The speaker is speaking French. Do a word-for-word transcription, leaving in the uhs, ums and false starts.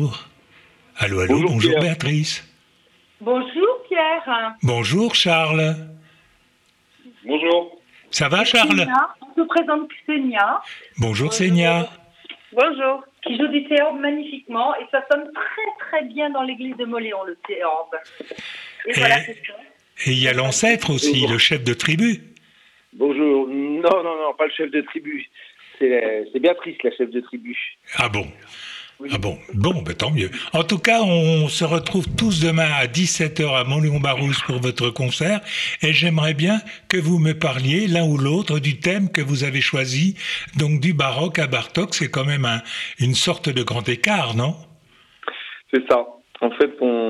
bonjour. Allô, allô, Bonjour, bonjour Pierre. Béatrice. Bonjour Pierre. Bonjour Charles. Bonjour. Ça va Charles? Sénia. On se présente Xenia. Bonjour Bonjour. Sénia. Bonjour. Qui joue du théorbe magnifiquement et ça sonne très très bien dans l'église de Moléon, le théorbe. Et, Et- voilà, c'est ça. Et il y a l'ancêtre aussi, le chef de tribu. Bonjour. Non, non, non, pas le chef de tribu. C'est, la- c'est Béatrice, la chef de tribu. Ah bon? Oui. Ah bon, bon, ben tant mieux. En tout cas, on se retrouve tous demain à dix-sept heures à Montléon-Barousse pour votre concert et j'aimerais bien que vous me parliez l'un ou l'autre du thème que vous avez choisi. Donc du baroque à Bartók, c'est quand même un- une sorte de grand écart, non? C'est ça. En fait, on,